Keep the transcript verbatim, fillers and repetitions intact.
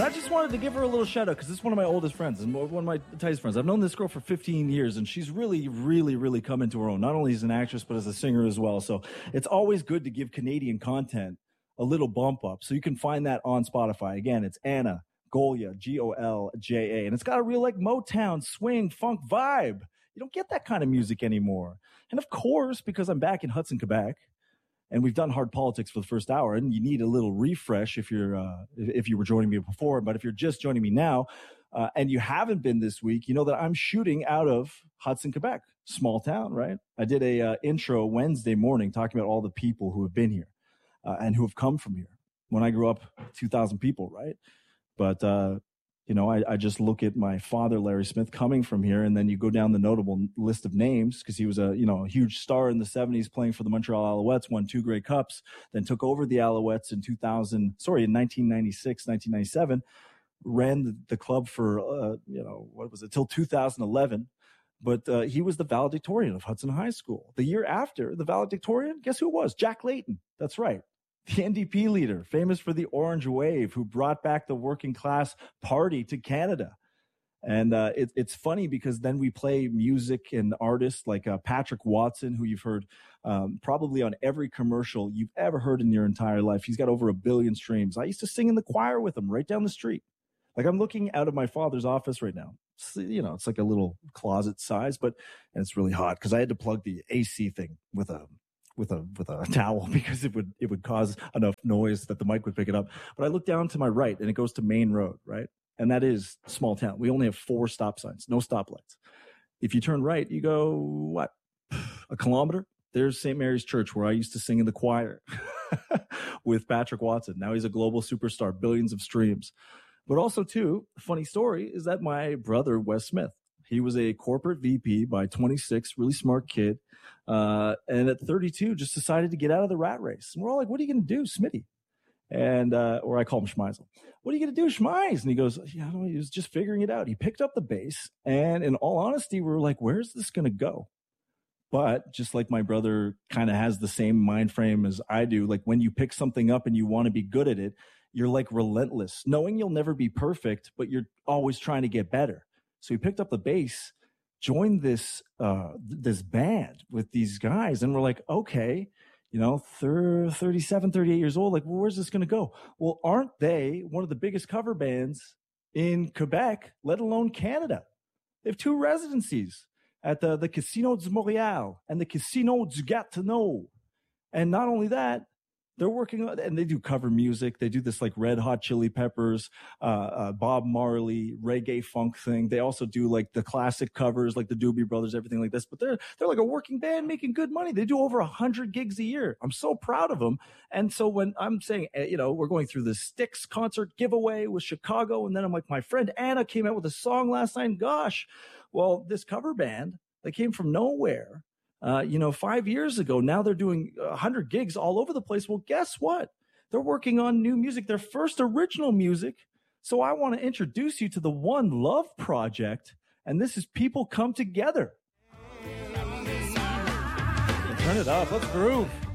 I just wanted to give her a little shout out because this is one of my oldest friends and one of my tightest friends. I've known this girl for fifteen years, and she's really, really, really come into her own, not only as an actress, but as a singer as well. So it's always good to give Canadian content a little bump up. So you can find that on Spotify. Again, it's Anna Golja, G O L J A. And it's got a real like Motown, swing, funk vibe. You don't get that kind of music anymore. And of course, because I'm back in Hudson, Quebec, and we've done hard politics for the first hour, and you need a little refresh if you're uh, if you were joining me before. But if you're just joining me now, uh, and you haven't been this week, you know that I'm shooting out of Hudson, Quebec, small town, right? I did a uh, intro Wednesday morning talking about all the people who have been here uh, and who have come from here. When I grew up, two thousand people, right? But uh, you know, I, I just look at my father, Larry Smith, coming from here, and then you go down the notable list of names because he was a you know a huge star in the seventies, playing for the Montreal Alouettes, won two Grey Cups, then took over the Alouettes in two thousand. Sorry, in nineteen ninety-six, nineteen ninety-seven, ran the, the club for uh, you know what was it till two thousand eleven. But uh, he was the valedictorian of Hudson High School. The year after the valedictorian, guess who it was? Jack Layton. That's right. The N D P leader, famous for the Orange Wave, who brought back the working class party to Canada. And uh, it, it's funny because then we play music and artists like uh, Patrick Watson, who you've heard um, probably on every commercial you've ever heard in your entire life. He's got over a billion streams. I used to sing in the choir with him right down the street. Like I'm looking out of my father's office right now. So, you know, it's like a little closet size, but and it's really hot because I had to plug the A C thing with a with a with a towel because it would it would cause enough noise that the mic would pick it up. But I look down to my right and it goes to Main Road, right? And that is small town. We only have four stop signs, no stoplights. If you turn right, you go, what, a kilometer? There's Saint Mary's Church, where I used to sing in the choir with Patrick Watson. Now he's a global superstar, billions of streams. But also, too, funny story is that my brother, Wes Smith, he was a corporate V P by twenty-six, really smart kid. Uh, and at thirty-two, just decided to get out of the rat race. And we're all like, what are you going to do, Smitty? And, uh, or I call him Schmeisel. What are you going to do, Schmeis? And he goes, yeah, I don't know. He was just figuring it out. He picked up the bass. And in all honesty, we were like, where's this going to go? But just like my brother kind of has the same mind frame as I do, like when you pick something up and you want to be good at it, you're like relentless, knowing you'll never be perfect, but you're always trying to get better. So he picked up the bass, joined this uh, this band with these guys, and we're like, okay, you know, thirty-seven, thirty-eight years old, like, well, where's this going to go? Well, aren't they one of the biggest cover bands in Quebec, let alone Canada? They have two residencies at the, the Casino de Montréal and the Casino du Gatineau. And not only that, they're working on, and they do cover music. They do this like Red Hot Chili Peppers, uh, uh, Bob Marley, reggae funk thing. They also do like the classic covers, like the Doobie Brothers, everything like this. But they're they're like a working band making good money. They do over a hundred gigs a year. I'm so proud of them. And so when I'm saying, you know, we're going through the Styx concert giveaway with Chicago, and then I'm like, my friend Anna came out with a song last night. And gosh, well, this cover band, they came from nowhere. Uh, you know, five years ago, now they're doing one hundred gigs all over the place. Well, guess what? They're working on new music, their first original music. So I want to introduce you to the One Love Project. And this is People Come Together. Turn it up. Let's groove.